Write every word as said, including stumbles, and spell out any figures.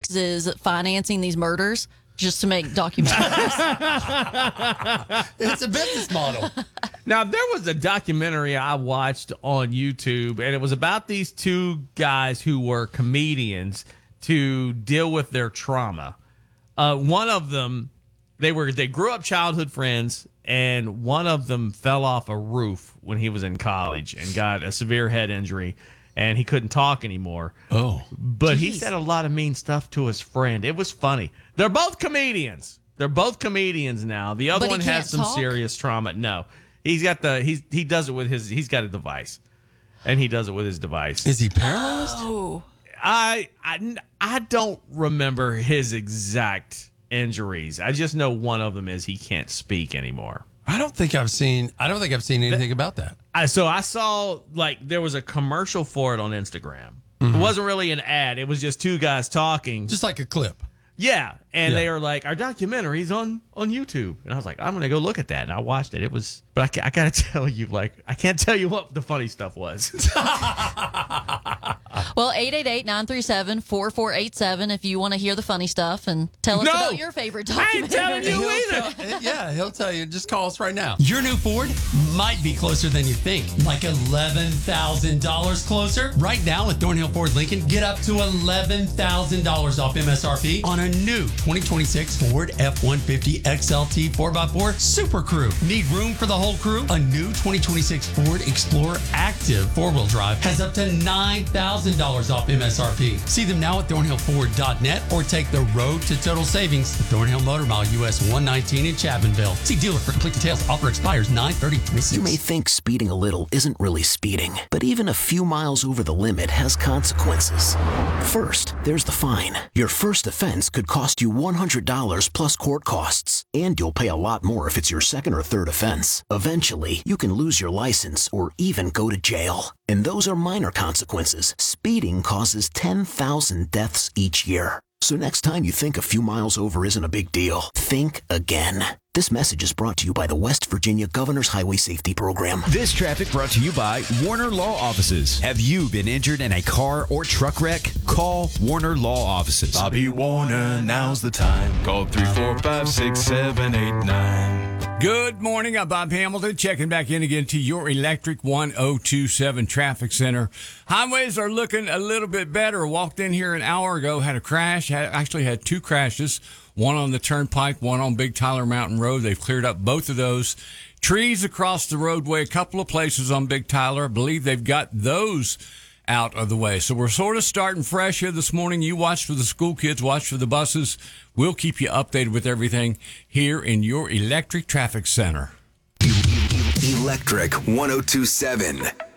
Netflix is financing these murders just to make documentaries. It's a business model. Now, there was a documentary I watched on YouTube, and it was about these two guys who were comedians to deal with their trauma. Uh, one of them, they were they grew up childhood friends, and one of them fell off a roof when he was in college and got a severe head injury, and he couldn't talk anymore. Oh. But he Jeez. said a lot of mean stuff to his friend. It was funny. They're both comedians. They're both comedians now. The other But he one has can't some talk? serious trauma. No. He's got the he's he does it with his he's got a device. And he does it with his device. Is he paralyzed? Oh. I I I don't remember his exact injuries. I just know one of them is he can't speak anymore. I don't think I've seen. I don't think I've seen anything about that. I, so I saw like there was a commercial for it on Instagram. It wasn't really an ad. It was just two guys talking. Just like a clip. Yeah, and Yeah. they were like, our documentary's on on YouTube, and I was like, I'm gonna go look at that, and I watched it. It was, but I, ca- I gotta tell you, like, I can't tell you what the funny stuff was. Well, eight eight eight, nine three seven, four four eight seven if you want to hear the funny stuff and tell us No! about your favorite I ain't documentary. telling you He'll either. tell- yeah, he'll tell you. Just call us right now. Your new Ford might be closer than you think. Like eleven thousand dollars closer. Right now at Thornhill Ford Lincoln, get up to eleven thousand dollars off M S R P on a new twenty twenty-six Ford F one fifty X L T four by four Super Crew. Need room for the whole crew? A new twenty twenty-six Ford Explorer Active four-wheel drive has up to nine thousand dollars off M S R P. See them now at thornhill ford dot net or take the road to total savings at Thornhill Motor Mile U S one nineteen in Chapmanville. See dealer for complete details. Offer expires nine thirty twenty-six. You may think speeding a little isn't really speeding, but even a few miles over the limit has consequences. First, there's the fine. Your first offense could cost you one hundred dollars plus court costs, and you'll pay a lot more if it's your second or third offense. Eventually, you can lose your license or even go to jail. And those are minor consequences. Speeding causes ten thousand deaths each year. So next time you think a few miles over isn't a big deal, think again. This message is brought to you by the West Virginia Governor's Highway Safety Program. This traffic brought to you by Warner Law Offices. Have you been injured in a car or truck wreck? Call Warner Law Offices. Bobby Warner, now's the time. Call three four five six seven eight nine. Good morning. I'm Bob Hamilton, checking back in again to your Electric one oh two seven Traffic Center. Highways are looking a little bit better. Walked in here an hour ago, had a crash, had, actually had two crashes, one on the Turnpike, one on Big Tyler Mountain Road. They've cleared up both of those. Trees across the roadway, a couple of places on Big Tyler. I believe they've got those out of the way. So we're sort of starting fresh here this morning. You watch for the school kids, watch for the buses. We'll keep you updated with everything here in your Electric Traffic Center. Electric one oh two seven.